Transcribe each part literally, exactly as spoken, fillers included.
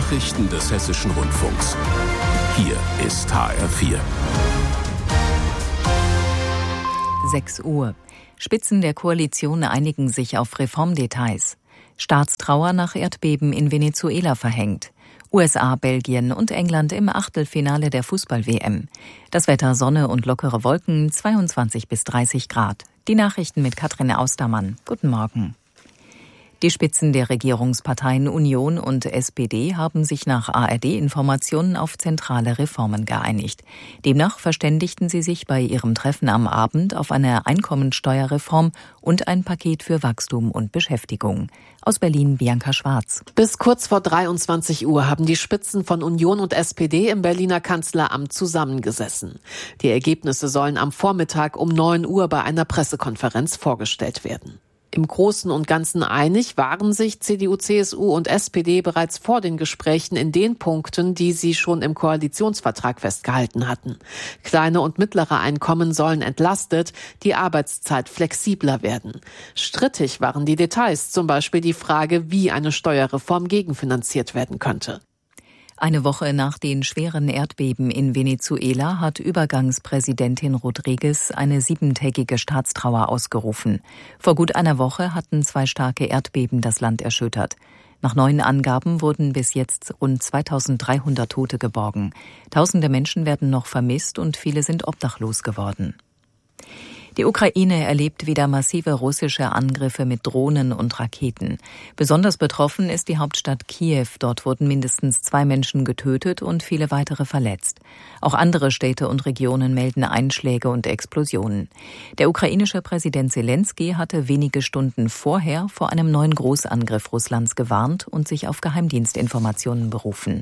Nachrichten des Hessischen Rundfunks. Hier ist H R vier. sechs Uhr. Spitzen der Koalition einigen sich auf Reformdetails. Staatstrauer nach Erdbeben in Venezuela verhängt. U S A, Belgien und England im Achtelfinale der Fußball-W M. Das Wetter Sonne und lockere Wolken, zweiundzwanzig bis dreißig Grad. Die Nachrichten mit Katrin Austermann. Guten Morgen. Die Spitzen der Regierungsparteien Union und S P D haben sich nach A R D-Informationen auf zentrale Reformen geeinigt. Demnach verständigten sie sich bei ihrem Treffen am Abend auf eine Einkommensteuerreform und ein Paket für Wachstum und Beschäftigung. Aus Berlin Bianca Schwarz. Bis kurz vor dreiundzwanzig Uhr haben die Spitzen von Union und S P D im Berliner Kanzleramt zusammengesessen. Die Ergebnisse sollen am Vormittag um neun Uhr bei einer Pressekonferenz vorgestellt werden. Im Großen und Ganzen einig waren sich C D U, C S U und S P D bereits vor den Gesprächen in den Punkten, die sie schon im Koalitionsvertrag festgehalten hatten. Kleine und mittlere Einkommen sollen entlastet, die Arbeitszeit flexibler werden. Strittig waren die Details, zum Beispiel die Frage, wie eine Steuerreform gegenfinanziert werden könnte. Eine Woche nach den schweren Erdbeben in Venezuela hat Übergangspräsidentin Rodriguez eine siebentägige Staatstrauer ausgerufen. Vor gut einer Woche hatten zwei starke Erdbeben das Land erschüttert. Nach neuen Angaben wurden bis jetzt rund zweitausenddreihundert Tote geborgen. Tausende Menschen werden noch vermisst und viele sind obdachlos geworden. Die Ukraine erlebt wieder massive russische Angriffe mit Drohnen und Raketen. Besonders betroffen ist die Hauptstadt Kiew. Dort wurden mindestens zwei Menschen getötet und viele weitere verletzt. Auch andere Städte und Regionen melden Einschläge und Explosionen. Der ukrainische Präsident Selenskyj hatte wenige Stunden vorher vor einem neuen Großangriff Russlands gewarnt und sich auf Geheimdienstinformationen berufen.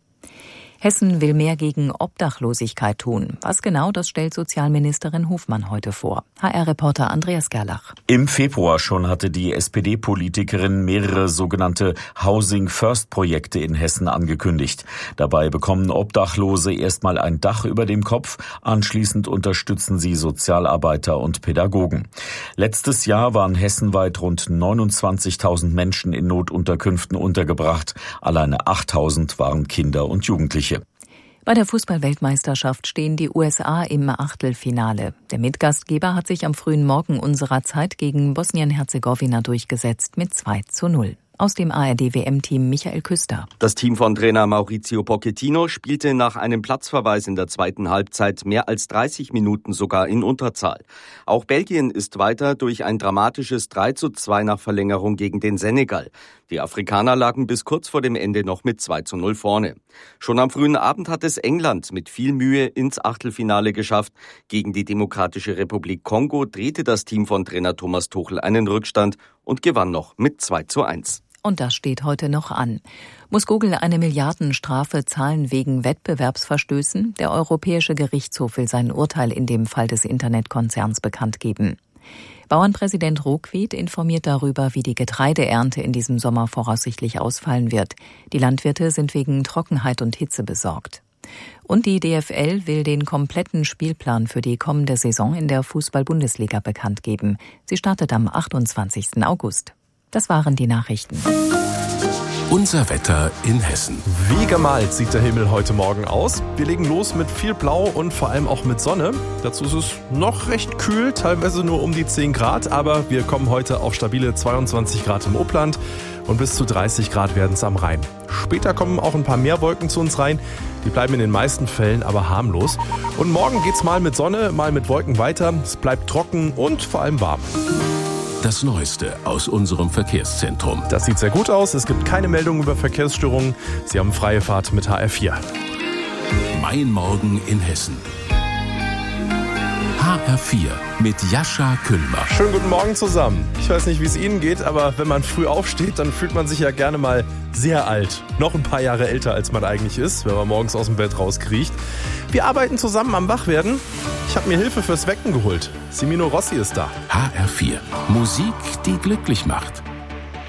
Hessen will mehr gegen Obdachlosigkeit tun. Was genau, das stellt Sozialministerin Hofmann heute vor. H R-Reporter Andreas Gerlach. Im Februar schon hatte die S P D-Politikerin mehrere sogenannte Housing-First-Projekte in Hessen angekündigt. Dabei bekommen Obdachlose erstmal ein Dach über dem Kopf, anschließend unterstützen sie Sozialarbeiter und Pädagogen. Letztes Jahr waren hessenweit rund neunundzwanzigtausend Menschen in Notunterkünften untergebracht. Alleine achttausend waren Kinder und Jugendliche. Bei der Fußball-Weltmeisterschaft stehen die U S A im Achtelfinale. Der Mitgastgeber hat sich am frühen Morgen unserer Zeit gegen Bosnien-Herzegowina durchgesetzt mit zwei zu null. Aus dem A R D-W M-Team Michael Küster. Das Team von Trainer Maurizio Pochettino spielte nach einem Platzverweis in der zweiten Halbzeit mehr als dreißig Minuten sogar in Unterzahl. Auch Belgien ist weiter durch ein dramatisches drei zu zwei nach Verlängerung gegen den Senegal. Die Afrikaner lagen bis kurz vor dem Ende noch mit zwei zu null vorne. Schon am frühen Abend hat es England mit viel Mühe ins Achtelfinale geschafft. Gegen die Demokratische Republik Kongo drehte das Team von Trainer Thomas Tuchel einen Rückstand und gewann noch mit zwei zu eins. Und das steht heute noch an. Muss Google eine Milliardenstrafe zahlen wegen Wettbewerbsverstößen? Der Europäische Gerichtshof will sein Urteil in dem Fall des Internetkonzerns bekannt geben. Bauernpräsident Rohkwied informiert darüber, wie die Getreideernte in diesem Sommer voraussichtlich ausfallen wird. Die Landwirte sind wegen Trockenheit und Hitze besorgt. Und die D F L will den kompletten Spielplan für die kommende Saison in der Fußball-Bundesliga bekannt geben. Sie startet am achtundzwanzigsten August. Das waren die Nachrichten. Unser Wetter in Hessen. Wie gemalt sieht der Himmel heute Morgen aus. Wir legen los mit viel Blau und vor allem auch mit Sonne. Dazu ist es noch recht kühl, teilweise nur um die zehn Grad. Aber wir kommen heute auf stabile zweiundzwanzig Grad im Upland und bis zu dreißig Grad werden es am Rhein. Später kommen auch ein paar mehr Wolken zu uns rein. Die bleiben in den meisten Fällen aber harmlos. Und morgen geht's mal mit Sonne, mal mit Wolken weiter. Es bleibt trocken und vor allem warm. Das Neueste aus unserem Verkehrszentrum. Das sieht sehr gut aus. Es gibt keine Meldungen über Verkehrsstörungen. Sie haben freie Fahrt mit H R vier. Mein Morgen in Hessen. H R vier mit Jascha Kühlmach. Schönen guten Morgen zusammen. Ich weiß nicht, wie es Ihnen geht, aber wenn man früh aufsteht, dann fühlt man sich ja gerne mal sehr alt. Noch ein paar Jahre älter, als man eigentlich ist, wenn man morgens aus dem Bett rauskriecht. Wir arbeiten zusammen am Wachwerden. Ich habe mir Hilfe fürs Wecken geholt. Simino Rossi ist da. H R vier. Musik, die glücklich macht.